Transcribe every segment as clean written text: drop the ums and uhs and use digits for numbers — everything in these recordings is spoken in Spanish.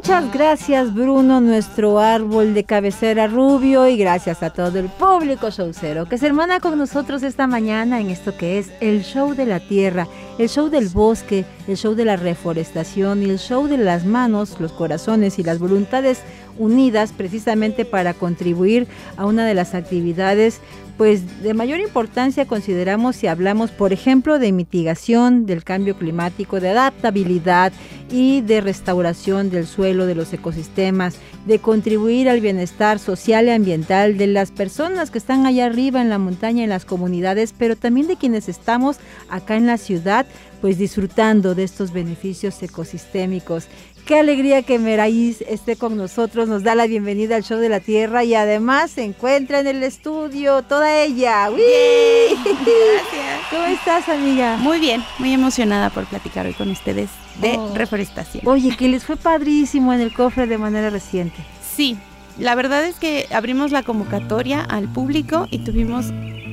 Muchas gracias, Bruno, nuestro árbol de cabecera rubio, y gracias a todo el público showcero que se hermana con nosotros esta mañana en esto que es el show de la tierra, el show del bosque, el show de la reforestación y el show de las manos, los corazones y las voluntades unidas precisamente para contribuir a una de las actividades pues de mayor importancia, consideramos, si hablamos por ejemplo de mitigación del cambio climático, de adaptabilidad y de restauración del suelo, de los ecosistemas, de contribuir al bienestar social y ambiental de las personas que están allá arriba en la montaña, en las comunidades, pero también de quienes estamos acá en la ciudad, pues disfrutando de estos beneficios ecosistémicos. Qué alegría que Meraís esté con nosotros, nos da la bienvenida al Show de la Tierra y además se encuentra en el estudio toda ella. ¡Uy! Gracias. ¿Cómo estás, amiga? Muy bien, muy emocionada por platicar hoy con ustedes de reforestación. Oye, que les fue padrísimo en el cofre de manera reciente. Sí, la verdad es que abrimos la convocatoria al público y tuvimos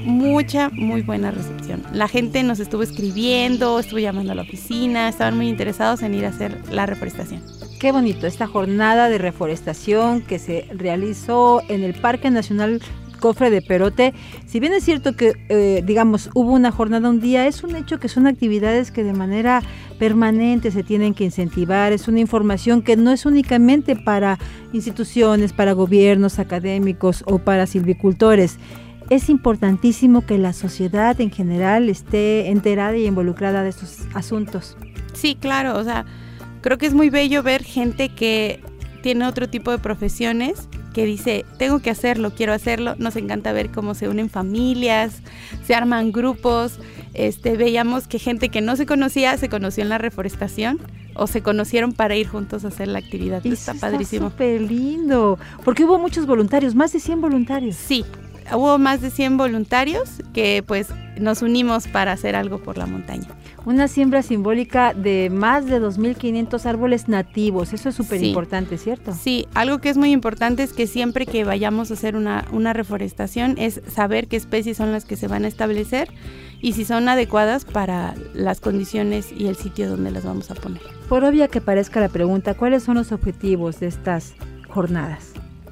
muy buena recepción. La gente nos estuvo escribiendo, estuvo llamando a la oficina, estaban muy interesados en ir a hacer la reforestación. Qué bonito, esta jornada de reforestación que se realizó en el Parque Nacional Cofre de Perote. Si bien es cierto que, hubo una jornada un día, es un hecho que son actividades que de manera permanente se tienen que incentivar. Es una información que no es únicamente para instituciones, para gobiernos, académicos o para silvicultores. Es importantísimo que la sociedad en general esté enterada y involucrada de estos asuntos. Sí, claro, o sea, creo que es muy bello ver gente que tiene otro tipo de profesiones que dice, tengo que hacerlo, quiero hacerlo. Nos encanta ver cómo se unen familias, se arman grupos. Veíamos que gente que no se conocía, se conoció en la reforestación o se conocieron para ir juntos a hacer la actividad. Está padrísimo. Está súper lindo, porque hubo muchos voluntarios, más de 100 voluntarios. Sí, hubo más de 100 voluntarios que pues nos unimos para hacer algo por la montaña. Una siembra simbólica de más de 2.500 árboles nativos, eso es súper importante, ¿cierto? Sí, algo que es muy importante es que siempre que vayamos a hacer una reforestación es saber qué especies son las que se van a establecer y si son adecuadas para las condiciones y el sitio donde las vamos a poner. Por obvia que parezca la pregunta, ¿cuáles son los objetivos de estas jornadas?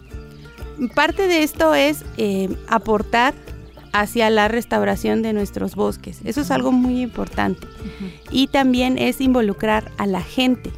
Parte de esto es aportar hacia la restauración de nuestros bosques. Eso es algo muy importante. Y también es involucrar a la gente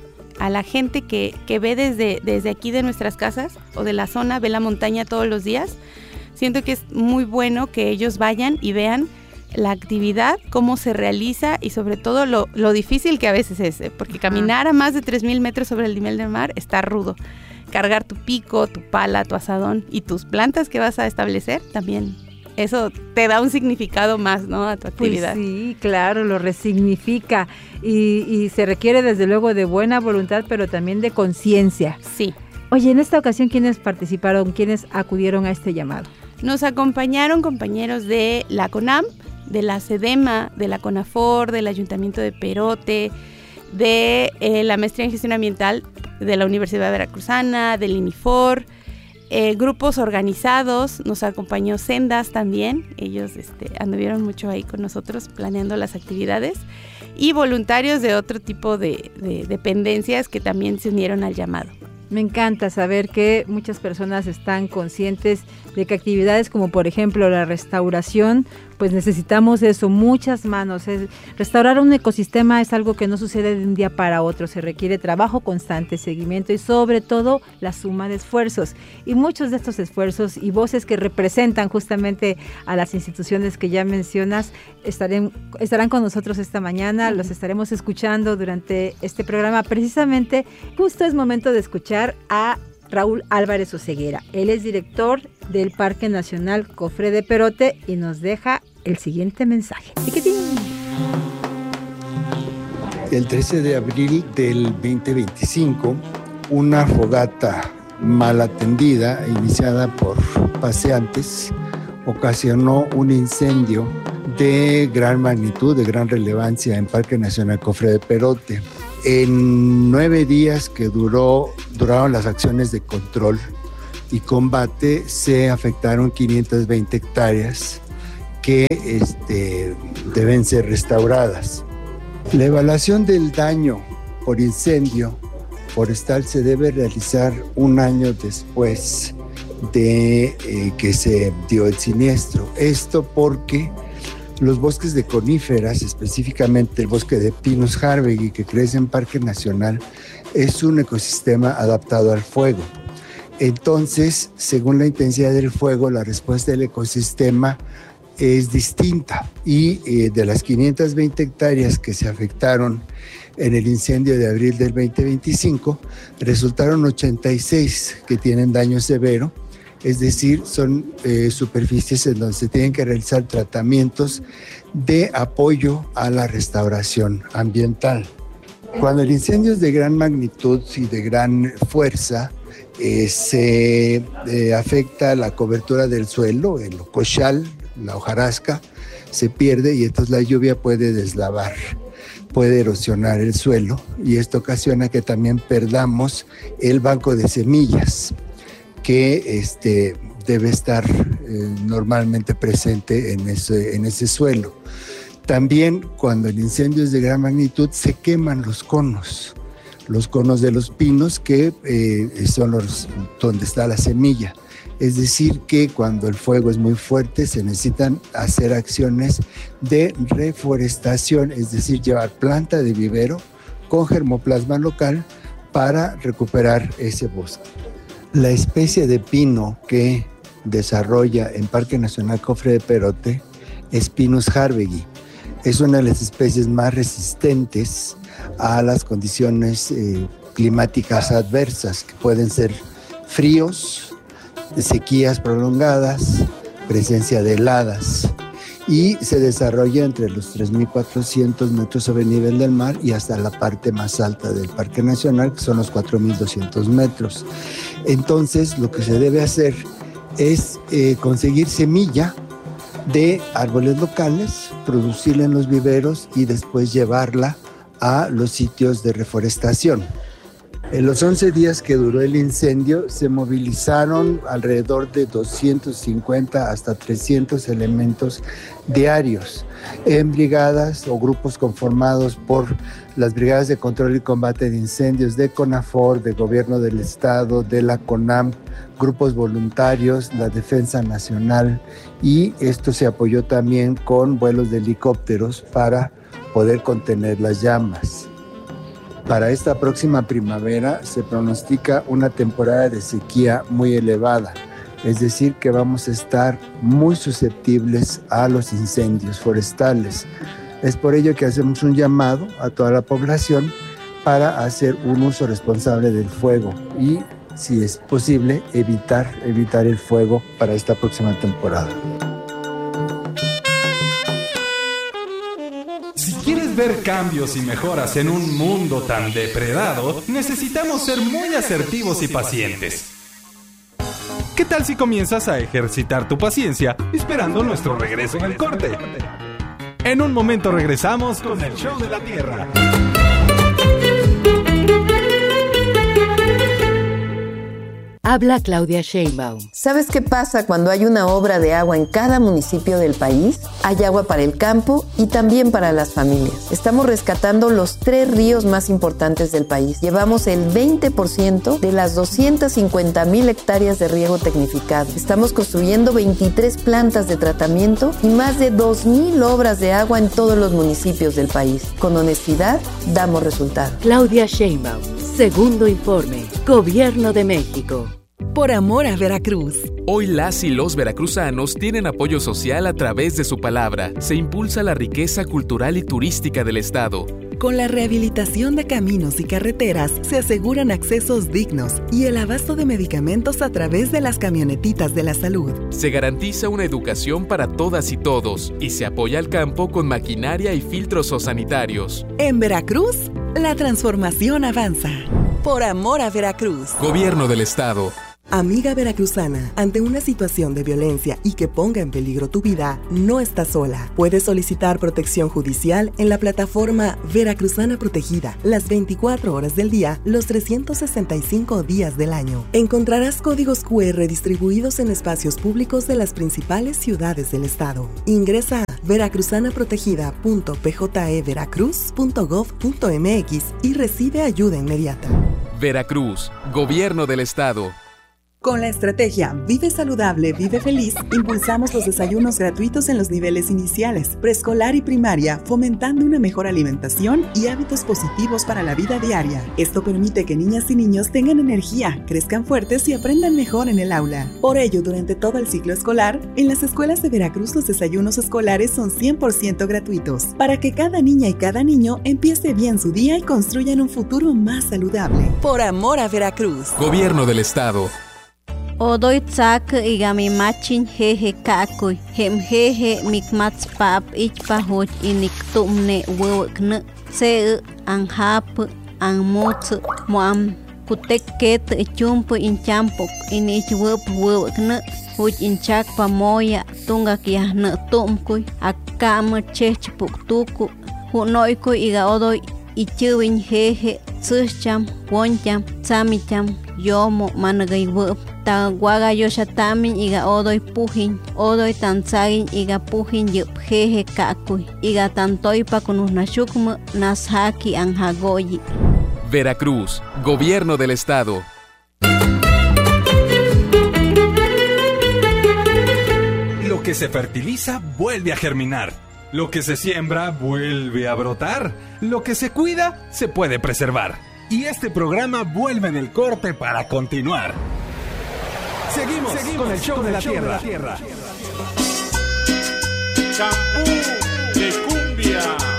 que ve desde aquí de nuestras casas o de la zona, ve la montaña todos los días. Siento que es muy bueno que ellos vayan y vean la actividad, cómo se realiza y sobre todo lo difícil que a veces es, porque caminar a más de 3,000 metros sobre el nivel del mar está rudo. Cargar tu pico, tu pala, tu asadón y tus plantas que vas a establecer también. Eso te da un significado más, ¿no?, a tu actividad. Pues sí, claro, lo resignifica y se requiere desde luego de buena voluntad, pero también de conciencia. Sí. Oye, en esta ocasión, ¿quiénes participaron? ¿Quiénes acudieron a este llamado? Nos acompañaron compañeros de la CONAM, de la SEDEMA, de la CONAFOR, del Ayuntamiento de Perote, de la Maestría en Gestión Ambiental de la Universidad Veracruzana, del INIFOR, grupos organizados, nos acompañó Sendas también, ellos anduvieron mucho ahí con nosotros planeando las actividades, y voluntarios de otro tipo de dependencias que también se unieron al llamado. Me encanta saber que muchas personas están conscientes de que actividades como por ejemplo la restauración, pues necesitamos eso, muchas manos. Restaurar un ecosistema es algo que no sucede de un día para otro, se requiere trabajo constante, seguimiento y sobre todo la suma de esfuerzos. Y muchos de estos esfuerzos y voces que representan justamente a las instituciones que ya mencionas estarán con nosotros esta mañana, los estaremos escuchando durante este programa. Precisamente justo es momento de escuchar a Raúl Álvarez Oseguera. Él es director del Parque Nacional Cofre de Perote y nos deja el siguiente mensaje. ¡Tiquitín! El 13 de abril del 2025, una fogata mal atendida, iniciada por paseantes, ocasionó un incendio de gran magnitud, de gran relevancia en Parque Nacional Cofre de Perote. En 9 días que duraron las acciones de control y combate, se afectaron 520 hectáreas que deben ser restauradas. La evaluación del daño por incendio forestal se debe realizar un año después de que se dio el siniestro. Esto porque los bosques de coníferas, específicamente el bosque de Pinus harvegi, que crece en Parque Nacional, es un ecosistema adaptado al fuego. Entonces, según la intensidad del fuego, la respuesta del ecosistema es distinta. Y de las 520 hectáreas que se afectaron en el incendio de abril del 2025, resultaron 86 que tienen daño severo. Es decir, son superficies en donde se tienen que realizar tratamientos de apoyo a la restauración ambiental. Cuando el incendio es de gran magnitud y de gran fuerza, se afecta la cobertura del suelo, el ocoxal, la hojarasca, se pierde y entonces la lluvia puede deslavar, puede erosionar el suelo y esto ocasiona que también perdamos el banco de semillas que debe estar normalmente presente en ese suelo. También cuando el incendio es de gran magnitud se queman los conos de los pinos que son donde está la semilla. Es decir que cuando el fuego es muy fuerte se necesitan hacer acciones de reforestación, es decir, llevar planta de vivero con germoplasma local para recuperar ese bosque. La especie de pino que desarrolla en Parque Nacional Cofre de Perote es Pinus harvegi. Es una de las especies más resistentes a las condiciones climáticas adversas, que pueden ser fríos, sequías prolongadas, presencia de heladas, y se desarrolla entre los 3.400 metros sobre el nivel del mar y hasta la parte más alta del Parque Nacional, que son los 4.200 metros. Entonces, lo que se debe hacer es conseguir semilla de árboles locales, producirla en los viveros y después llevarla a los sitios de reforestación. En los 11 días que duró el incendio, se movilizaron alrededor de 250 hasta 300 elementos diarios en brigadas o grupos conformados por las Brigadas de Control y Combate de Incendios de CONAFOR, de Gobierno del Estado, de la CONAM, grupos voluntarios, la Defensa Nacional, y esto se apoyó también con vuelos de helicópteros para poder contener las llamas. Para esta próxima primavera se pronostica una temporada de sequía muy elevada, es decir, que vamos a estar muy susceptibles a los incendios forestales. Es por ello que hacemos un llamado a toda la población para hacer un uso responsable del fuego y, si es posible, evitar el fuego para esta próxima temporada. Ver cambios y mejoras en un mundo tan depredado, necesitamos ser muy asertivos y pacientes. ¿Qué tal si comienzas a ejercitar tu paciencia esperando nuestro regreso en el corte? En un momento regresamos con el Show de la Tierra. Habla Claudia Sheinbaum. ¿Sabes qué pasa cuando hay una obra de agua en cada municipio del país? Hay agua para el campo y también para las familias. Estamos rescatando los 3 ríos más importantes del país. Llevamos el 20% de las 250,000 hectáreas de riego tecnificado. Estamos construyendo 23 plantas de tratamiento y más de 2,000 obras de agua en todos los municipios del país. Con honestidad, damos resultados. Claudia Sheinbaum. Segundo informe. Gobierno de México. Por amor a Veracruz. Hoy las y los veracruzanos tienen apoyo social a través de su palabra. Se impulsa la riqueza cultural y turística del estado. Con la rehabilitación de caminos y carreteras se aseguran accesos dignos y el abasto de medicamentos a través de las camionetitas de la salud. Se garantiza una educación para todas y todos y se apoya al campo con maquinaria y filtros sanitarios. En Veracruz, la transformación avanza. Por amor a Veracruz. Gobierno del estado. Amiga veracruzana, ante una situación de violencia y que ponga en peligro tu vida, no estás sola. Puedes solicitar protección judicial en la plataforma Veracruzana Protegida, las 24 horas del día, los 365 días del año. Encontrarás códigos QR distribuidos en espacios públicos de las principales ciudades del estado. Ingresa a veracruzanaprotegida.pjeveracruz.gov.mx y recibe ayuda inmediata. Veracruz, Gobierno del Estado. Con la estrategia Vive Saludable, Vive Feliz, impulsamos los desayunos gratuitos en los niveles iniciales, preescolar y primaria, fomentando una mejor alimentación y hábitos positivos para la vida diaria. Esto permite que niñas y niños tengan energía, crezcan fuertes y aprendan mejor en el aula. Por ello, durante todo el ciclo escolar, en las escuelas de Veracruz los desayunos escolares son 100% gratuitos, para que cada niña y cada niño empiece bien su día y construyan un futuro más saludable. Por amor a Veracruz. Gobierno del Estado. Odoy tsak igami machin jeje kakuy, hem jeje mikmats pap ichpahoch inik tumne wewekne, se anhap anmutz moam kutek ket chumpu inchampok inich wewekne, huch inchak pamoya tungak yahne tumkuy, akam chechpuk tuku, hunoykuy iga odoy ichuwin jeje tsucham, woncham, tsamicham, yomo managay web. Tawaga yoshatamin iga odoy pujin, odoy tanzagin iga pujin yup jeje kakuy, iga tantoypa kunusnashukma nashaki anjagoyi. Veracruz, Gobierno del Estado. Lo que se fertiliza vuelve a germinar. Lo que se siembra vuelve a brotar. Lo que se cuida se puede preservar. Y este programa vuelve del corte para continuar. Seguimos con el show de la tierra. Champú de cumbia.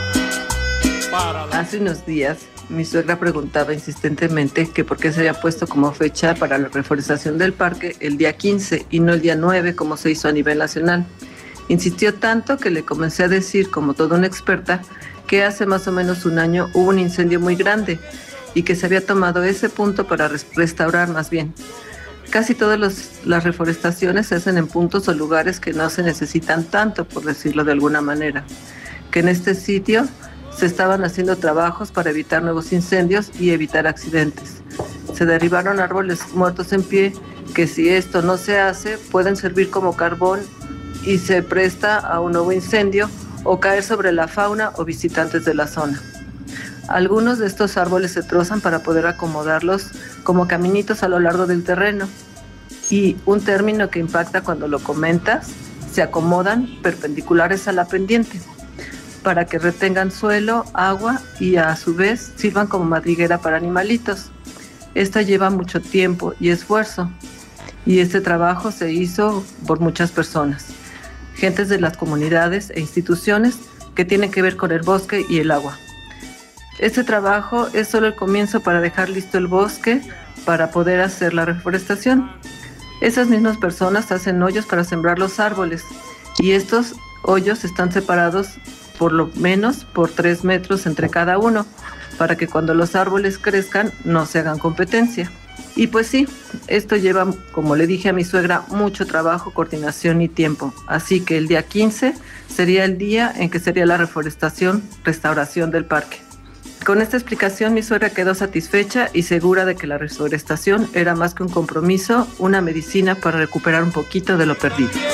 Hace unos días mi suegra preguntaba insistentemente que por qué se había puesto como fecha para la reforestación del parque el día 15 y no el día 9 como se hizo a nivel nacional. Insistió tanto que le comencé a decir, como toda una experta, que hace más o menos un año hubo un incendio muy grande y que se había tomado ese punto para restaurar más bien. Casi todas las reforestaciones se hacen en puntos o lugares que no se necesitan tanto, por decirlo de alguna manera. Que en este sitio se estaban haciendo trabajos para evitar nuevos incendios y evitar accidentes. Se derribaron árboles muertos en pie que, si esto no se hace, pueden servir como carbón y se presta a un nuevo incendio o caer sobre la fauna o visitantes de la zona. Algunos de estos árboles se trozan para poder acomodarlos como caminitos a lo largo del terreno. Y un término que impacta cuando lo comentas, se acomodan perpendiculares a la pendiente para que retengan suelo, agua y a su vez sirvan como madriguera para animalitos. Esto lleva mucho tiempo y esfuerzo y este trabajo se hizo por muchas personas, gentes de las comunidades e instituciones que tienen que ver con el bosque y el agua. Este trabajo es solo el comienzo para dejar listo el bosque para poder hacer la reforestación. Esas mismas personas hacen hoyos para sembrar los árboles y estos hoyos están separados por lo menos por 3 metros entre cada uno para que cuando los árboles crezcan no se hagan competencia. Y pues sí, esto lleva, como le dije a mi suegra, mucho trabajo, coordinación y tiempo. Así que el día 15 sería el día en que sería la restauración del parque. Con esta explicación mi suegra quedó satisfecha y segura de que la reforestación era más que un compromiso, una medicina para recuperar un poquito de lo perdido.